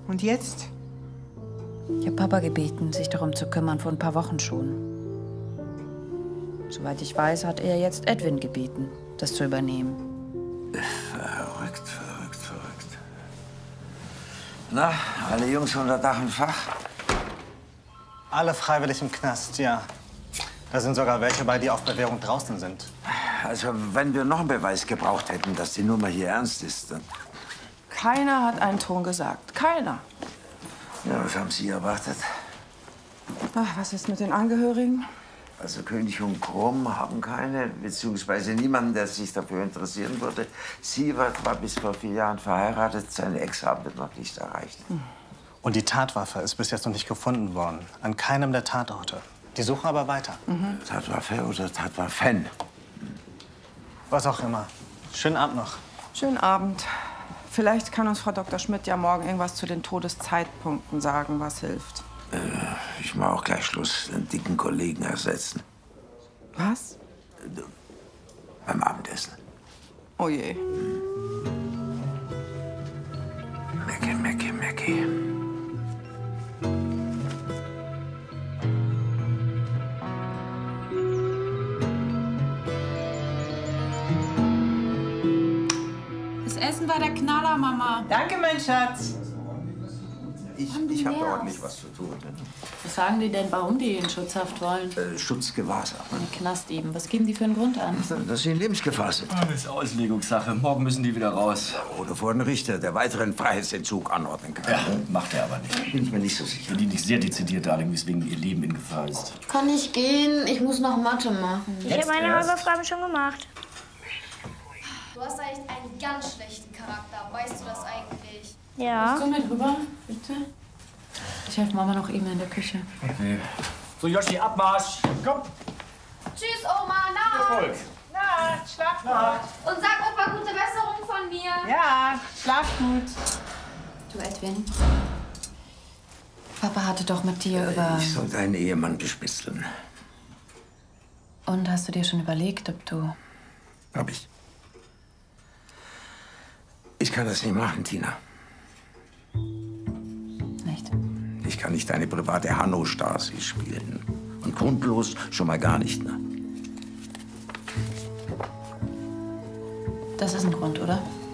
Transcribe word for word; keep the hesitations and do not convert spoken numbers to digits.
Und jetzt? Ich habe Papa gebeten, sich darum zu kümmern, vor ein paar Wochen schon. Soweit ich weiß, hat er jetzt Edwin gebeten, das zu übernehmen. Verrückt, verrückt, verrückt. Na, alle Jungs unter Dach und Fach? Alle freiwillig im Knast, ja. Da sind sogar welche bei, die auf Bewährung draußen sind. Also, wenn wir noch einen Beweis gebraucht hätten, dass die Nummer hier ernst ist, dann... Keiner hat einen Ton gesagt. Keiner. Ja, was haben Sie erwartet? Ach, was ist mit den Angehörigen? Also König und Krumm haben keine, beziehungsweise niemanden, der sich dafür interessieren würde. Sievert war bis vor vier Jahren verheiratet, seine Ex haben wir noch nicht erreicht. Hm. Und die Tatwaffe ist bis jetzt noch nicht gefunden worden. An keinem der Tatorte. Die suchen aber weiter. Mhm. Tatwaffe oder Tatwaffen? Was auch immer. Schönen Abend noch. Schönen Abend. Vielleicht kann uns Frau Doktor Schmidt ja morgen irgendwas zu den Todeszeitpunkten sagen, was hilft. Äh, ich mache auch gleich Schluss, den dicken Kollegen ersetzen. Was? Äh, beim Abendessen. Oh je. Mecki, Mecki, Mecki. Das Essen war der Knaller, Mama. Danke, mein Schatz. Ich, ich habe ordentlich was zu tun. Was sagen die denn, warum die in Schutzhaft wollen? Äh, Schutzgewahrsam. Im Knast eben. Was geben die für einen Grund an? Dass sie in Lebensgefahr sind. Das ist Auslegungssache. Morgen müssen die wieder raus. Oder vor den Richter, der weiteren Freiheitsentzug anordnen kann. Ja, macht er aber nicht. Bin ich mir nicht so sicher. Die nicht sehr dezidiert darlegen, weswegen ihr Leben in Gefahr ist. Kann ich gehen? Ich muss noch Mathe machen. Ich habe meine Hausaufgaben schon gemacht. Du hast echt einen ganz schlechten Charakter. Weißt du das eigentlich? Ja. Komm mit rüber, bitte. Ich helfe Mama noch eben in der Küche. Okay. So, Joschi, Abmarsch. Komm. Tschüss, Oma. Nacht. Na, schlaf gut. Und sag Opa gute Besserung von mir. Ja, schlaf gut. Du, Edwin. Papa hatte doch mit dir über... Ich soll deinen Ehemann bespitzeln. Und hast du dir schon überlegt, ob du... Hab ich. Ich kann das nicht machen, Tina. Nicht? Ich kann nicht deine private Hanno-Stasi spielen. Und grundlos schon mal gar nicht, ne? Das ist ein Grund, oder?